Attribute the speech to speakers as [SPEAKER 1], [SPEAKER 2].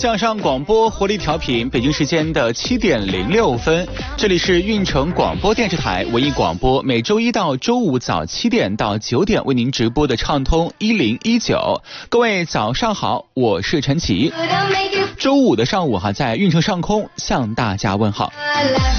[SPEAKER 1] 向上广播活力调频，北京时间的7点06分，这里是运城广播电视台文艺广播，每周一到周五早7点到9点为您直播的畅通1019。各位早上好，我是陈奇。周五的上午在运城上空向大家问好。